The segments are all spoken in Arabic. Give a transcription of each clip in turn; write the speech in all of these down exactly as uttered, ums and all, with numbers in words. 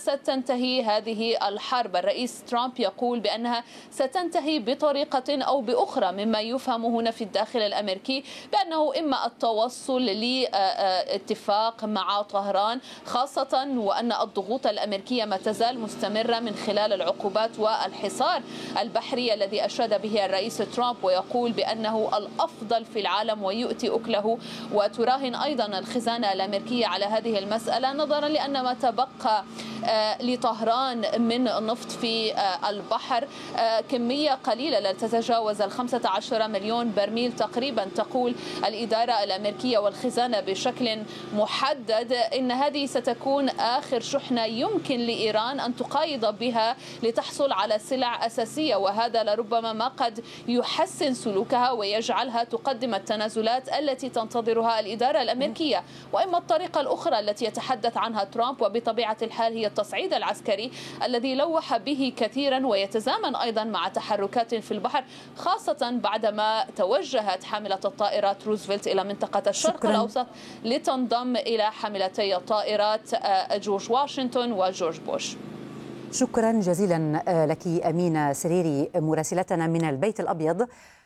ستنتهي هذه الحرب؟ الرئيس ترامب يقول بأنها ستنتهي بطريقة أو بأخرى، مما يفهم هنا في الداخل الأمريكي بأنه إما التوصل لاتفاق مع طهران، خاصة وأن الضغوط الأمريكية ما تزال مستمرة من خلال العقوبات والحصار البحري الذي أشاد به الرئيس ترامب، ويقول بأنه الأفضل في العالم ويؤتي أكله، وتراهن أيضا الخزانة الأمريكية على هذه المسألة نظرا لأن ما تبقى لطهران من نفط في البحر كمية قليلة لا تتجاوز الخمسة عشر مليون برميل تقريبا. تقول الإدارة الأمريكية والخزانة بشكل محدد إن هذه ستكون آخر شحنة يمكن لإيران أن تقايض بها لتحصل على سلع أساسية، وهذا لربما ما قد يحسن سلوكها ويجعلها تقدم التنازلات التي تنتظرها الإدارة الأمريكية. وإما الطريقة الأخرى التي يتحدث عنها ترامب، وبطبيعة الحال هي التصعيد العسكري الذي لوح به كثيرا ويتزامن أيضا مع تحركات في البحر، خاصة بعدما توجهت حاملة الطائرات روزفلت إلى منطقة الشرق شكرا. الأوسط لتنضم إلى حاملتي الطائرات جورج واشنطن وجورج بوش. شكرا جزيلا لك أمينة سريري مراسلتنا من البيت الأبيض.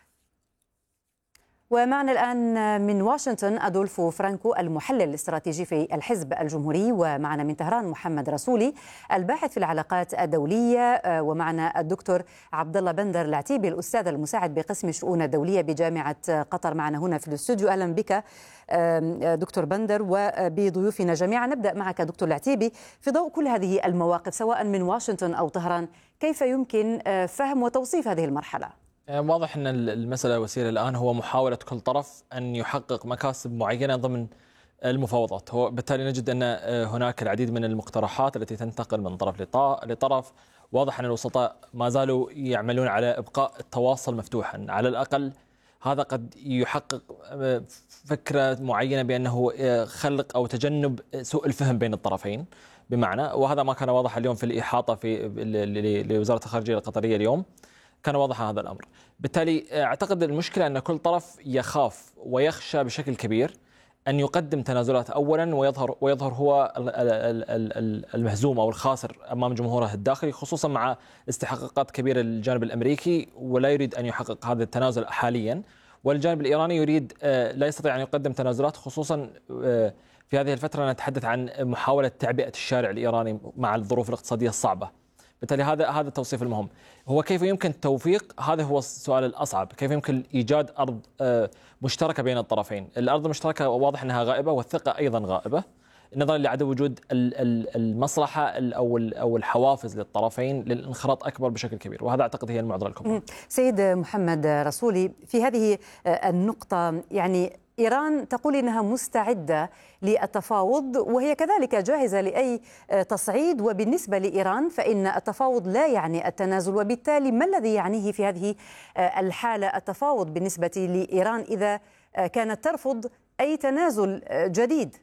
ومعنا الآن من واشنطن أدولفو فرانكو المحلل الاستراتيجي في الحزب الجمهوري، ومعنا من طهران محمد رسولي الباحث في العلاقات الدولية، ومعنا الدكتور عبد الله بندر العتيبي الأستاذ المساعد بقسم الشؤون الدولية بجامعة قطر معنا هنا في الاستوديو. أهلا بك دكتور بندر وبضيوفنا جميعا. نبدأ معك دكتور العتيبي، في ضوء كل هذه المواقف سواء من واشنطن أو طهران، كيف يمكن فهم وتوصيف هذه المرحلة؟ واضح أن المسألة الوسيلة الآن هو محاولة كل طرف أن يحقق مكاسب معينة ضمن المفاوضات. هو بالتالي نجد أن هناك العديد من المقترحات التي تنتقل من طرف لطرف. واضح أن الوسطاء ما زالوا يعملون على إبقاء التواصل مفتوحا، على الأقل هذا قد يحقق فكرة معينة بأنه خلق أو تجنب سوء الفهم بين الطرفين، بمعنى وهذا ما كان واضح اليوم في الإحاطة في لوزارة الخارجية القطرية اليوم، كان واضح هذا الأمر. بالتالي أعتقد المشكلة أن كل طرف يخاف ويخشى بشكل كبير أن يقدم تنازلات أولا ويظهر ويظهر هو المهزوم أو الخاسر أمام جمهوره الداخلي، خصوصا مع استحقاقات كبيرة للجانب الأمريكي ولا يريد أن يحقق هذا التنازل حاليا، والجانب الإيراني يريد لا يستطيع أن يقدم تنازلات، خصوصا في هذه الفترة نتحدث عن محاولة تعبئة الشارع الإيراني مع الظروف الاقتصادية الصعبة. بالتالي هذا هذا التوصيف المهم. هو كيف يمكن التوفيق؟ هذا هو السؤال الأصعب. كيف يمكن إيجاد أرض مشتركة بين الطرفين؟ الأرض المشتركة واضح أنها غائبة، والثقة أيضا غائبة نظرا لعدم وجود المصلحة أو أو الحوافز للطرفين للانخراط أكبر بشكل كبير، وهذا أعتقد هي المعضلة الكبرى. سيد محمد رسولي، في هذه النقطة يعني إيران تقول إنها مستعدة للتفاوض وهي كذلك جاهزة لأي تصعيد، وبالنسبة لإيران فإن التفاوض لا يعني التنازل، وبالتالي ما الذي يعنيه في هذه الحالة التفاوض بالنسبة لإيران إذا كانت ترفض أي تنازل جديد؟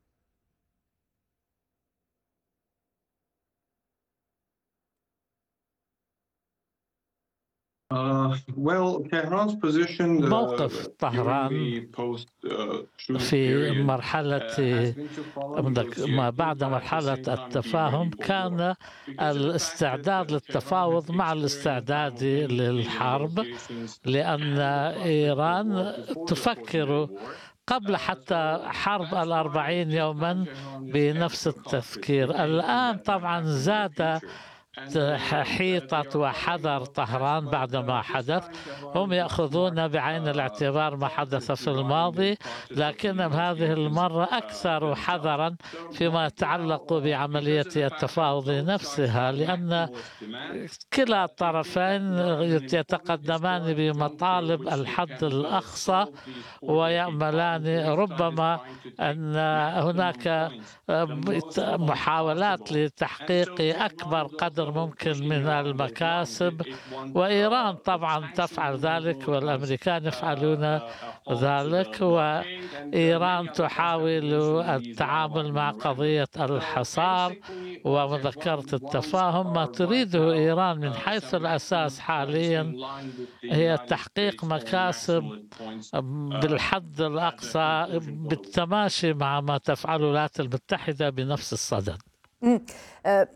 موقف طهران في مرحلة ما بعد مرحلة التفاهم كان الاستعداد للتفاوض مع الاستعداد للحرب، لأن إيران تفكر قبل حتى حرب الأربعين يوما بنفس التفكير. الآن طبعا زاد حيطة وحذر طهران بعد ما حدث. هم يأخذون بعين الاعتبار ما حدث في الماضي، لكنهم هذه المرة أكثر حذرا فيما يتعلق بعملية التفاوض نفسها، لأن كلا الطرفين يتقدمان بمطالب الحد الأقصى ويأملان ربما أن هناك محاولات لتحقيق أكبر قدر ممكن من المكاسب، وإيران طبعا تفعل ذلك والأمريكان يفعلون ذلك، وإيران تحاول التعامل مع قضية الحصار ومذكرة التفاهم. ما تريده إيران من حيث الأساس حاليا هي تحقيق مكاسب بالحد الأقصى بالتماشي مع ما تفعله الولايات المتحدة بنفس الصدد.